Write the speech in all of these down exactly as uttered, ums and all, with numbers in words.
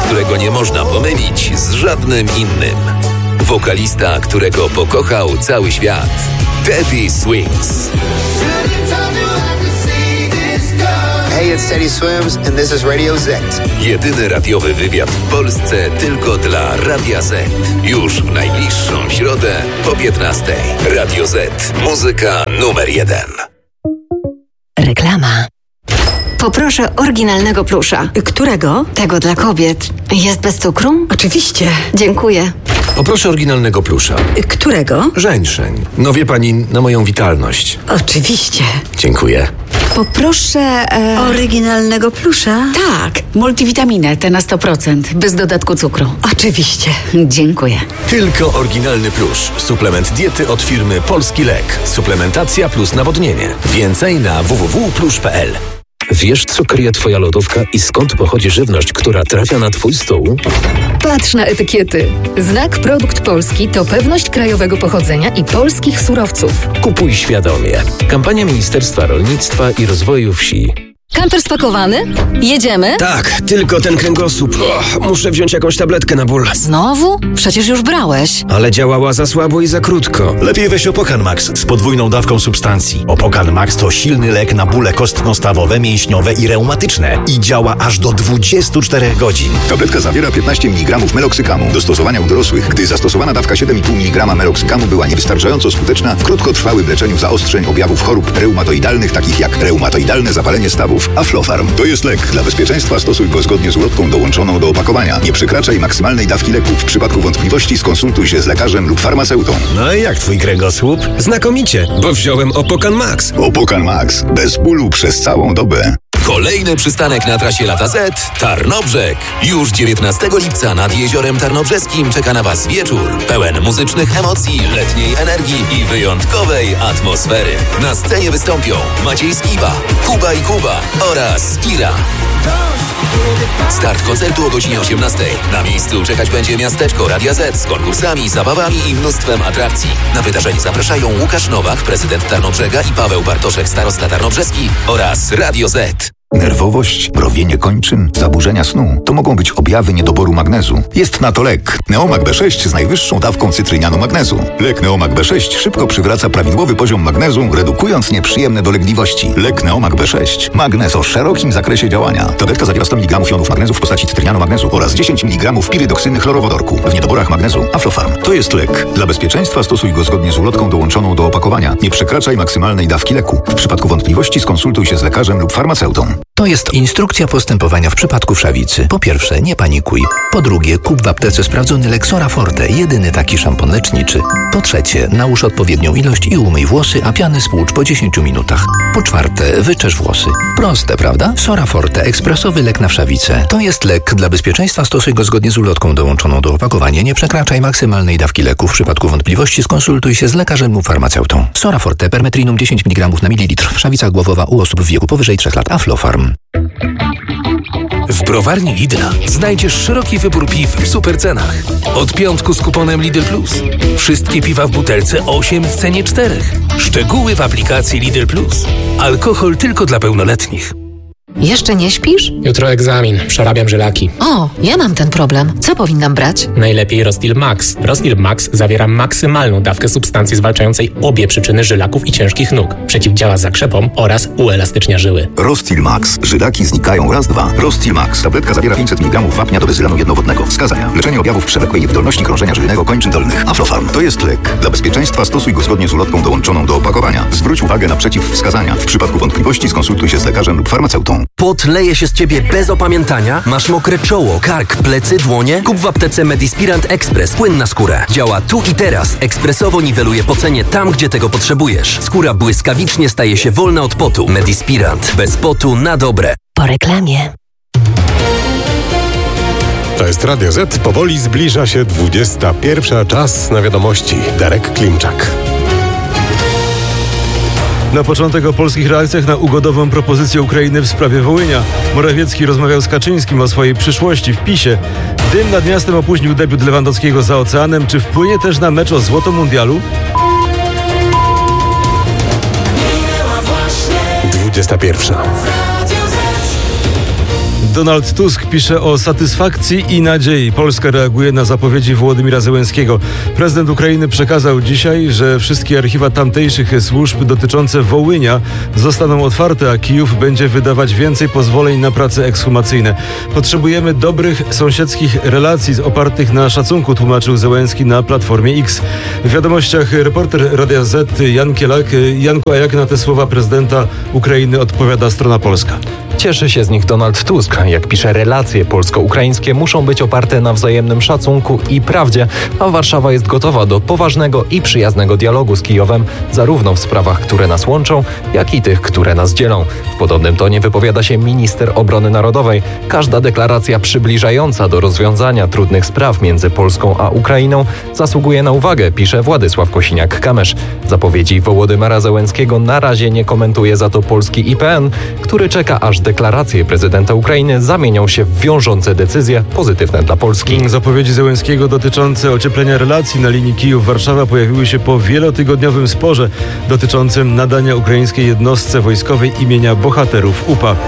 którego nie można pomylić z żadnym innym. Wokalista, którego pokochał cały świat. Teddy Swims. Hey, it's Teddy Swims and this is Radio Z. Jedyny radiowy wywiad w Polsce tylko dla Radia Z. Już w najbliższą środę po piętnastej. Radio Z. Muzyka numer jeden. Reklama. Poproszę oryginalnego plusza. Którego? Tego dla kobiet. Jest bez cukru? Oczywiście. Dziękuję. Poproszę oryginalnego plusza. Którego? Żeńszeń. No wie pani, na moją witalność. Oczywiście. Dziękuję. Poproszę e... oryginalnego plusza. Tak, multivitaminę, te na sto procent, bez dodatku cukru. Oczywiście. Dziękuję. Tylko oryginalny plusz. Suplement diety od firmy Polski Lek. Suplementacja plus nawodnienie. Więcej na w w w kropka plusz kropka p l. Wiesz, co kryje twoja lodówka i skąd pochodzi żywność, która trafia na twój stół? Patrz na etykiety. Znak Produkt Polski to pewność krajowego pochodzenia i polskich surowców. Kupuj świadomie. Kampania Ministerstwa Rolnictwa i Rozwoju Wsi. Kamper spakowany? Jedziemy? Tak, tylko ten kręgosłup. O, muszę wziąć jakąś tabletkę na ból. Znowu? Przecież już brałeś. Ale działała za słabo i za krótko. Lepiej weź Opokan Max z podwójną dawką substancji. Opokan Max to silny lek na bóle kostno-stawowe, mięśniowe i reumatyczne. I działa aż do dwudziestu czterech godzin. Tabletka zawiera piętnaście miligramów meloksykamu. Do stosowania u dorosłych, gdy zastosowana dawka siedem i pół miligrama meloksykamu była niewystarczająco skuteczna w krótkotrwałym leczeniu zaostrzeń objawów chorób reumatoidalnych, takich jak reumatoidalne zapalenie stawów. Aflofarm to jest lek. Dla bezpieczeństwa stosuj go zgodnie z ulotką dołączoną do opakowania. Nie przekraczaj maksymalnej dawki leku. W przypadku wątpliwości skonsultuj się z lekarzem lub farmaceutą. No i jak twój kręgosłup? Znakomicie, bo wziąłem Opokan Max. Opokan Max. Bez bólu przez całą dobę. Kolejny przystanek na trasie Lata Z – Tarnobrzeg. Już dziewiętnastego lipca nad Jeziorem Tarnobrzeskim czeka na Was wieczór pełen muzycznych emocji, letniej energii i wyjątkowej atmosfery. Na scenie wystąpią Maciej Skiba, Kuba i Kuba oraz Ira. Start koncertu o godzinie osiemnastej. Na miejscu czekać będzie miasteczko Radia Z z konkursami, zabawami i mnóstwem atrakcji. Na wydarzenie zapraszają Łukasz Nowak, prezydent Tarnobrzega, i Paweł Bartoszek, starosta tarnobrzeski oraz Radio Z. Nerwowość, mrowienie kończyn, zaburzenia snu to mogą być objawy niedoboru magnezu. Jest na to lek Neomag B sześć z najwyższą dawką cytrynianu magnezu. Lek Neomag B sześć szybko przywraca prawidłowy poziom magnezu, redukując nieprzyjemne dolegliwości. Lek Neomag B sześć. Magnez o szerokim zakresie działania. Tabletka zawiera sto miligramów jonów magnezu w postaci cytrynianu magnezu oraz dziesięć miligramów pirydoksyny chlorowodorku. W niedoborach magnezu Aflofarm. To jest lek. Dla bezpieczeństwa stosuj go zgodnie z ulotką dołączoną do opakowania. Nie przekraczaj maksymalnej dawki leku. W przypadku wątpliwości skonsultuj się z lekarzem lub farmaceutą. To jest instrukcja postępowania w przypadku wszawicy. Po pierwsze, nie panikuj. Po drugie, kup w aptece sprawdzony lek Sora Forte, jedyny taki szampon leczniczy. Po trzecie, nałóż odpowiednią ilość i umyj włosy, a piany spłucz po dziesięciu minutach. Po czwarte, wyczesz włosy. Proste, prawda? Sora Forte, ekspresowy lek na wszawicę. To jest lek. Dla bezpieczeństwa stosuj go zgodnie z ulotką dołączoną do opakowania. Nie przekraczaj maksymalnej dawki leku. W przypadku wątpliwości skonsultuj się z lekarzem lub farmaceutą. Sora Forte, permetrinum dziesięć miligramów na mililitr. Wszawica głowowa u osób w wieku powyżej trzech lat. Aflofarm. W browarni Lidla znajdziesz szeroki wybór piw w supercenach. Od piątku z kuponem Lidl Plus. Wszystkie piwa w butelce osiem w cenie czterech. Szczegóły w aplikacji Lidl Plus. Alkohol tylko dla pełnoletnich. Jeszcze nie śpisz? Jutro egzamin. Przerabiam żylaki. O, ja mam ten problem. Co powinnam brać? Najlepiej Rostil Max. Rostil Max zawiera maksymalną dawkę substancji zwalczającej obie przyczyny żylaków i ciężkich nóg. Przeciwdziała zakrzepom oraz uelastycznia żyły. Rostil Max. Żylaki znikają raz, dwa. Rostil Max. Tabletka zawiera pięćset miligramów wapnia do bezylanu jednowodnego. Wskazania: leczenie objawów przewlekłej niewydolności krążenia żylnego kończyn dolnych. Aflofarm. To jest lek. Dla bezpieczeństwa stosuj go zgodnie z ulotką dołączoną do opakowania. Zwróć uwagę na przeciwwskazania. W przypadku wątpliwości skonsultuj się z lekarzem lub farmaceutą. Pot leje się z ciebie bez opamiętania? Masz mokre czoło, kark, plecy, dłonie? Kup w aptece Medispirant Express płyn na skórę. Działa tu i teraz. Ekspresowo niweluje pocenie tam, gdzie tego potrzebujesz. Skóra błyskawicznie staje się wolna od potu. Medispirant. Bez potu na dobre. Po reklamie. To jest Radio Z. Powoli zbliża się dwudziesta pierwsza. Czas na wiadomości. Darek Klimczak. Na początek o polskich reakcjach na ugodową propozycję Ukrainy w sprawie Wołynia. Morawiecki rozmawiał z Kaczyńskim o swojej przyszłości w PiSie. Dym nad miastem opóźnił debiut Lewandowskiego za oceanem. Czy wpłynie też na mecz o złoto mundialu? dwudziesta pierwsza. Donald Tusk pisze o satysfakcji i nadziei. Polska reaguje na zapowiedzi Wołodymyra Zełenskiego. Prezydent Ukrainy przekazał dzisiaj, że wszystkie archiwa tamtejszych służb dotyczące Wołynia zostaną otwarte, a Kijów będzie wydawać więcej pozwoleń na prace ekshumacyjne. Potrzebujemy dobrych sąsiedzkich relacji opartych na szacunku, tłumaczył Zełenski na Platformie X. W wiadomościach reporter Radia Z Jan Kielak. Janku, a jak na te słowa prezydenta Ukrainy odpowiada strona polska? Cieszy się z nich Donald Tusk. Jak pisze, relacje polsko-ukraińskie muszą być oparte na wzajemnym szacunku i prawdzie, a Warszawa jest gotowa do poważnego i przyjaznego dialogu z Kijowem, zarówno w sprawach, które nas łączą, jak i tych, które nas dzielą. W podobnym tonie wypowiada się minister obrony narodowej. Każda deklaracja przybliżająca do rozwiązania trudnych spraw między Polską a Ukrainą zasługuje na uwagę, pisze Władysław Kosiniak-Kamysz. Zapowiedzi Wołodymyra Zełenskiego na razie nie komentuje za to polski I P N, który czeka, aż deklaracje prezydenta Ukrainy zamienią się w wiążące decyzje pozytywne dla Polski. Zapowiedzi Zełenskiego dotyczące ocieplenia relacji na linii Kijów-Warszawa pojawiły się po wielotygodniowym sporze dotyczącym nadania ukraińskiej jednostce wojskowej imienia bohaterów U P A.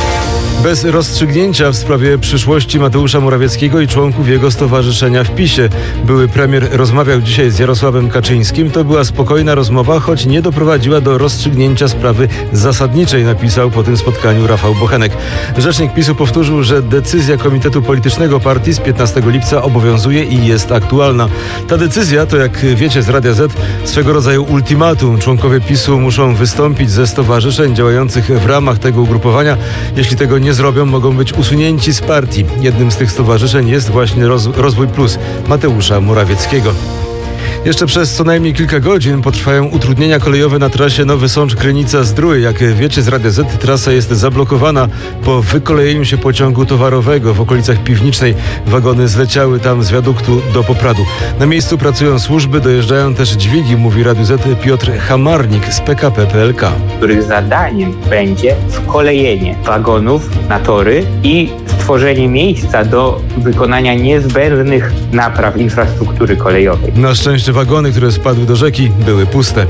Bez rozstrzygnięcia w sprawie przyszłości Mateusza Morawieckiego i członków jego stowarzyszenia w PiSie. Były premier rozmawiał dzisiaj z Jarosławem Kaczyńskim. To była spokojna rozmowa, choć nie doprowadziła do rozstrzygnięcia sprawy zasadniczej, napisał po tym spotkaniu Rafał Bochenek. Rzecznik PiSu powtórzył, że decyzja Komitetu Politycznego Partii z piętnastego lipca obowiązuje i jest aktualna. Ta decyzja to, jak wiecie z Radia Z, swego rodzaju ultimatum. Członkowie PiSu muszą wystąpić ze stowarzyszeń działających w ramach tego ugrupowania. Jeśli tego nie zrobią, mogą być usunięci z partii. Jednym z tych stowarzyszeń jest właśnie Roz- Rozwój Plus Mateusza Morawieckiego. Jeszcze przez co najmniej kilka godzin potrwają utrudnienia kolejowe na trasie Nowy Sącz-Krynica-Zdrój. Jak wiecie z Radia Z, trasa jest zablokowana po wykolejeniu się pociągu towarowego w okolicach Piwnicznej. Wagony zleciały tam z wiaduktu do Popradu. Na miejscu pracują służby, dojeżdżają też dźwigi, mówi Radiu Z Piotr Hamarnik z P K P P L K. Których zadaniem będzie wkolejenie wagonów na tory i stworzenie miejsca do wykonania niezbędnych napraw infrastruktury kolejowej. Na szczęście wagony, które spadły do rzeki, były puste.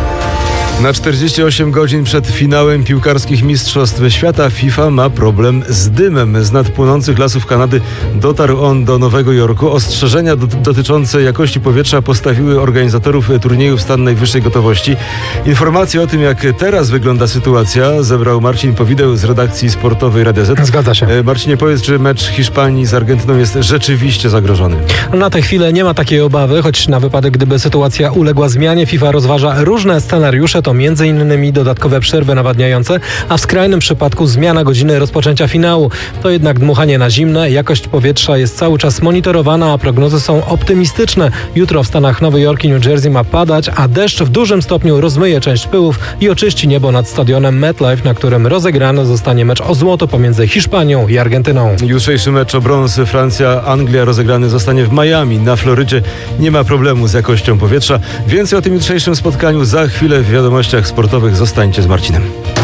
Na czterdzieści osiem godzin przed finałem piłkarskich Mistrzostw Świata FIFA ma problem z dymem. Z nad płonących lasów Kanady dotarł on do Nowego Jorku. Ostrzeżenia do, dotyczące jakości powietrza postawiły organizatorów turnieju w stan najwyższej gotowości. Informacje o tym, jak teraz wygląda sytuacja, zebrał Marcin Powideł z redakcji sportowej Radia Z. Zgadza się. Marcinie, powiedz, czy mecz Hiszpanii z Argentyną jest rzeczywiście zagrożony? Na tę chwilę nie ma takiej obawy, choć na wypadek, gdyby sytuacja uległa zmianie, FIFA rozważa różne scenariusze. To między innymi dodatkowe przerwy nawadniające, a w skrajnym przypadku zmiana godziny rozpoczęcia finału. To jednak dmuchanie na zimne, jakość powietrza jest cały czas monitorowana, a prognozy są optymistyczne. Jutro w stanach Nowy Jork i New Jersey ma padać, a deszcz w dużym stopniu rozmyje część pyłów i oczyści niebo nad stadionem MetLife, na którym rozegrany zostanie mecz o złoto pomiędzy Hiszpanią i Argentyną. Jutrzejszy mecz o brąz Francja-Anglia rozegrany zostanie w Miami. Na Florydzie nie ma problemu z jakością powietrza. Więcej o tym jutrzejszym spotkaniu za chwilę w wiadomościach sportowych. Zostańcie z Marcinem.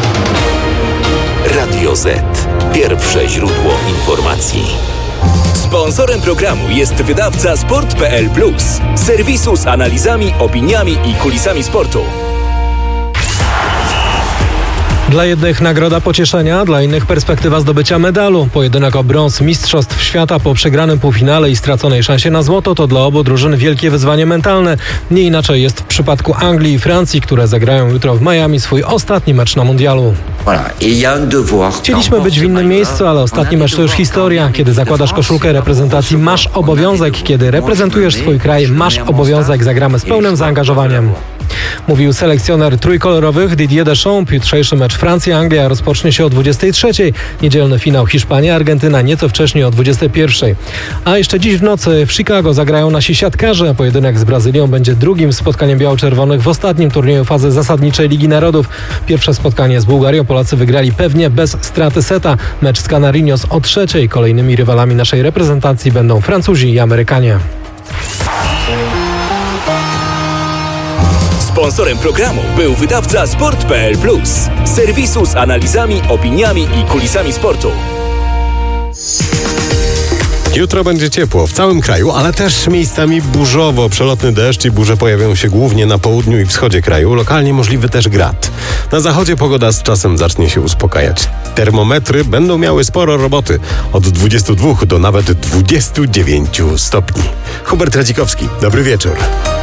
Radio Z. Pierwsze źródło informacji. Sponsorem programu jest wydawca sport kropka p l plus, serwisu z analizami, opiniami i kulisami sportu. Dla jednych nagroda pocieszenia, dla innych perspektywa zdobycia medalu. Pojedynek o brąz Mistrzostw Świata po przegranym półfinale i straconej szansie na złoto to dla obu drużyn wielkie wyzwanie mentalne. Nie inaczej jest w przypadku Anglii i Francji, które zagrają jutro w Miami swój ostatni mecz na mundialu. Chcieliśmy być w innym miejscu, ale ostatni mecz to już historia. Kiedy zakładasz koszulkę reprezentacji, masz obowiązek. Kiedy reprezentujesz swój kraj, masz obowiązek. Zagramy z pełnym zaangażowaniem. Mówił selekcjoner trójkolorowych Didier Deschamps. Jutrzejszy mecz Francja-Anglia rozpocznie się o dwudziestej trzeciej. Niedzielny finał Hiszpania-Argentyna nieco wcześniej o dwudziestej pierwszej. A jeszcze dziś w nocy w Chicago zagrają nasi siatkarze. Pojedynek z Brazylią będzie drugim spotkaniem biało-czerwonych w ostatnim turnieju fazy zasadniczej Ligi Narodów. Pierwsze spotkanie z Bułgarią Polacy wygrali pewnie bez straty seta. Mecz z Canarinos o trzeciej. Kolejnymi rywalami naszej reprezentacji będą Francuzi i Amerykanie. Sponsorem programu był wydawca sport kropka p l plus, serwisu z analizami, opiniami i kulisami sportu. Jutro będzie ciepło w całym kraju, ale też miejscami burzowo. Przelotny deszcz i burze pojawią się głównie na południu i wschodzie kraju. Lokalnie możliwy też grad. Na zachodzie pogoda z czasem zacznie się uspokajać. Termometry będą miały sporo roboty. Od dwudziestu dwóch do nawet dwudziestu dziewięciu stopni. Hubert Radzikowski, dobry wieczór.